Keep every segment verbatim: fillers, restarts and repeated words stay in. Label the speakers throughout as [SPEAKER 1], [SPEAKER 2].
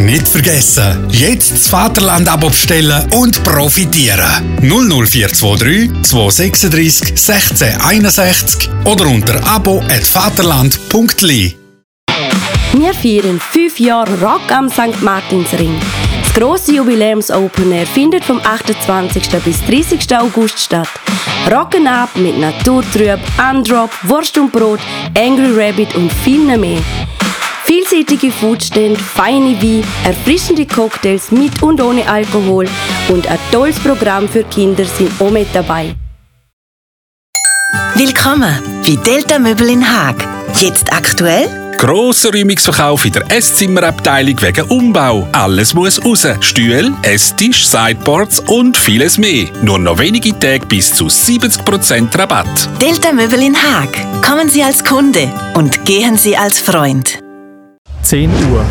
[SPEAKER 1] Nicht vergessen, jetzt das Vaterland-Abo bestellen und profitieren. null null vier zwei drei zwei sechs drei sechzehn einundsechzig oder unter abo at vaterland punkt l i.
[SPEAKER 2] Wir feiern fünf Jahre Rock am Sankt Martinsring. Das grosse Jubiläums-Open Air findet vom achtundzwanzigsten bis dreißigsten August statt. Rocken ab mit Naturtrüb, Undrop, Wurst und Brot, Angry Rabbit und viel mehr. Vielseitige Foodstände, feine Weine, erfrischende Cocktails mit und ohne Alkohol und ein tolles Programm für Kinder sind auch mit dabei.
[SPEAKER 3] Willkommen bei Delta Möbel in Haag. Jetzt aktuell?
[SPEAKER 4] Grosser Räumungsverkauf in der Esszimmerabteilung wegen Umbau. Alles muss raus. Stühle, Esstisch, Sideboards und vieles mehr. Nur noch wenige Tage bis zu siebzig Prozent Rabatt.
[SPEAKER 3] Delta Möbel in Haag. Kommen Sie als Kunde und gehen Sie als Freund.
[SPEAKER 5] zehn Uhr.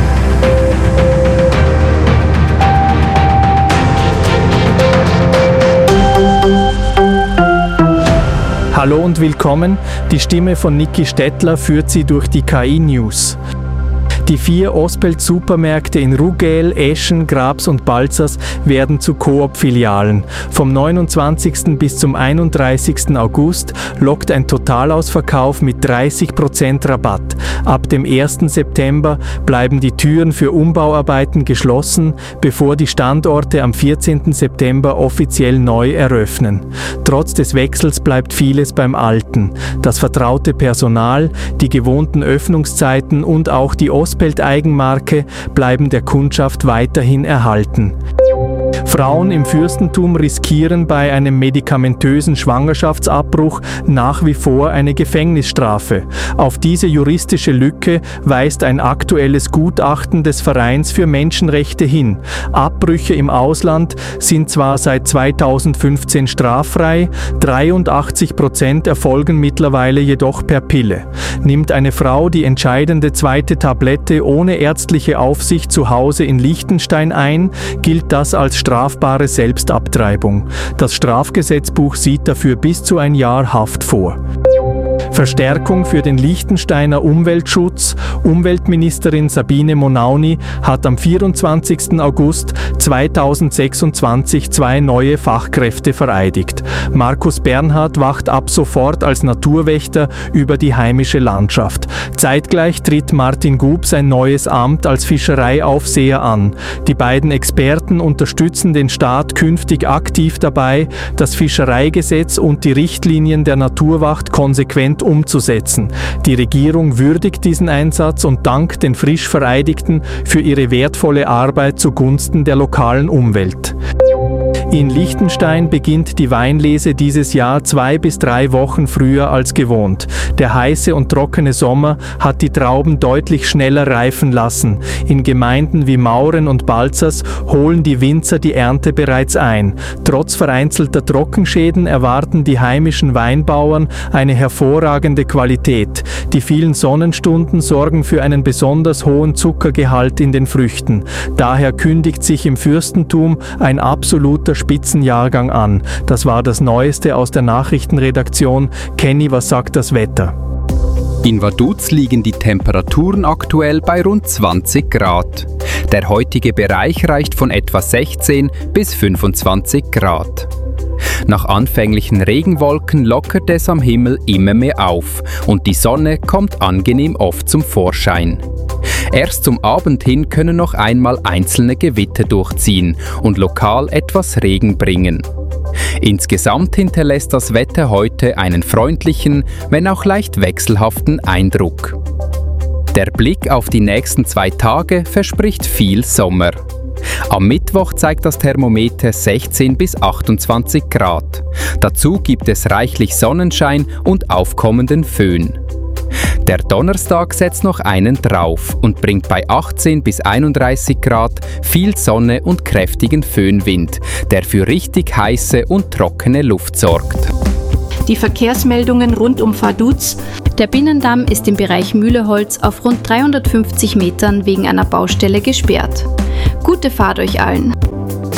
[SPEAKER 5] Hallo und willkommen. Die Stimme von Niki Stettler führt Sie durch die K I-News. Die vier Osbelt-Supermärkte in Rugel, Eschen, Grabs und Balzers werden zu Coop-Filialen. Vom neunundzwanzigsten bis zum einunddreißigsten August lockt ein Totalausverkauf mit dreißig Prozent Rabatt. Ab dem ersten September bleiben die Türen für Umbauarbeiten geschlossen, bevor die Standorte am vierzehnten September offiziell neu eröffnen. Trotz des Wechsels bleibt vieles beim Alten. Das vertraute Personal, die gewohnten Öffnungszeiten und auch die Osbelt-Eigenmarke bleiben der Kundschaft weiterhin erhalten. Frauen im Fürstentum riskieren bei einem medikamentösen Schwangerschaftsabbruch nach wie vor eine Gefängnisstrafe. Auf diese juristische Lücke weist ein aktuelles Gutachten des Vereins für Menschenrechte hin. Abbrüche im Ausland sind zwar seit zweitausendfünfzehn straffrei, dreiundachtzig Prozent erfolgen mittlerweile jedoch per Pille. Nimmt eine Frau die entscheidende zweite Tablette ohne ärztliche Aufsicht zu Hause in Liechtenstein ein, gilt das als strafbare Selbstabtreibung. Das Strafgesetzbuch sieht dafür bis zu ein Jahr Haft vor. Verstärkung für den Liechtensteiner Umweltschutz. Umweltministerin Sabine Monauni hat am vierundzwanzigsten August zweitausendsechsundzwanzig zwei neue Fachkräfte vereidigt. Markus Bernhard wacht ab sofort als Naturwächter über die heimische Landschaft. Zeitgleich tritt Martin Gub sein neues Amt als Fischereiaufseher an. Die beiden Experten unterstützen den Staat künftig aktiv dabei, das Fischereigesetz und die Richtlinien der Naturwacht konsequent umzusetzen. Die Regierung würdigt diesen Einsatz und dankt den frisch Vereidigten für ihre wertvolle Arbeit zugunsten der lokalen Umwelt. In Liechtenstein beginnt die Weinlese dieses Jahr zwei bis drei Wochen früher als gewohnt. Der heiße und trockene Sommer hat die Trauben deutlich schneller reifen lassen. In Gemeinden wie Mauren und Balzers holen die Winzer die Ernte bereits ein. Trotz vereinzelter Trockenschäden erwarten die heimischen Weinbauern eine hervorragende Qualität. Die vielen Sonnenstunden sorgen für einen besonders hohen Zuckergehalt in den Früchten. Daher kündigt sich im Fürstentum ein absoluter Spitzenjahrgang an. Das war das Neueste aus der Nachrichtenredaktion. Kenny, was sagt das Wetter?
[SPEAKER 6] In Vaduz liegen die Temperaturen aktuell bei rund zwanzig Grad. Der heutige Bereich reicht von etwa sechzehn bis fünfundzwanzig Grad. Nach anfänglichen Regenwolken lockert es am Himmel immer mehr auf und die Sonne kommt angenehm oft zum Vorschein. Erst zum Abend hin können noch einmal einzelne Gewitter durchziehen und lokal etwas Regen bringen. Insgesamt hinterlässt das Wetter heute einen freundlichen, wenn auch leicht wechselhaften Eindruck. Der Blick auf die nächsten zwei Tage verspricht viel Sommer. Am Mittwoch zeigt das Thermometer sechzehn bis achtundzwanzig Grad. Dazu gibt es reichlich Sonnenschein und aufkommenden Föhn. Der Donnerstag setzt noch einen drauf und bringt bei achtzehn bis einunddreißig Grad viel Sonne und kräftigen Föhnwind, der für richtig heiße und trockene Luft sorgt.
[SPEAKER 7] Die Verkehrsmeldungen rund um Vaduz. Der Binnendamm ist im Bereich Mühleholz auf rund dreihundertfünfzig Metern wegen einer Baustelle gesperrt. Gute Fahrt euch allen!